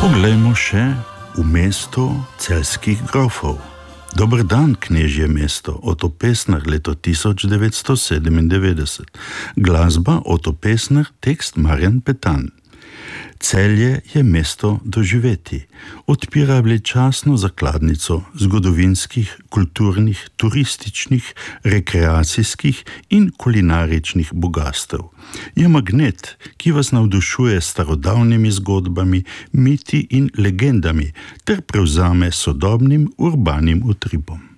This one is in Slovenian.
Poglejmo še v mesto celjskih grofov. Dober dan, knežje mesto, Oto Pestner, leto 1997. Glasba Oto Pestner, tekst Marjan Petan. Celje je mesto doživeti. Odpira veličastno zakladnico zgodovinskih, kulturnih, turističnih, rekreacijskih in kulinaričnih bogastev. Je magnet, ki vas navdušuje s starodavnimi zgodbami, miti in legendami ter prevzame sodobnim urbanim utripom.